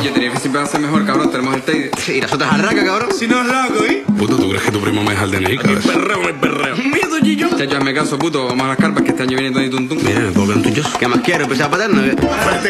Yo tenía que siempre va a ser mejor, cabrón. Tenemos el Teide. Sí, y las otras arracas, cabrón. Si no es loco, ¿eh? Puto, ¿tú crees que tu primo me deja el DNI, cabrón? Me perreo. Miedo, Gillo. Chacho, hazme caso, puto. Vamos a las carpas que este año viene Tony Tuntún. Mira, ¿me puedo ver un tuyo? ¿Qué más quiero? ¿Empezar a paterno?